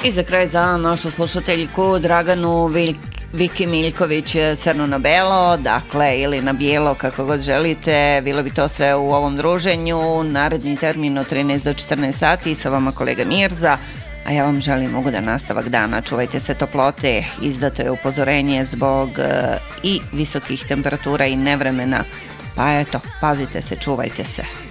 I za kraj za našu slušateljku Draganu Viki Miljković, Crno na belo, dakle, ili na bijelo, kako god želite. Bilo bi to sve u ovom druženju. Naredni termin od 13 do 14 sati sa vama kolega Mirza, a ja vam želim ugodan nastavak dana. Čuvajte se toplote, izdato je upozorenje zbog i visokih temperatura i nevremena. Pa eto, pazite se, čuvajte se.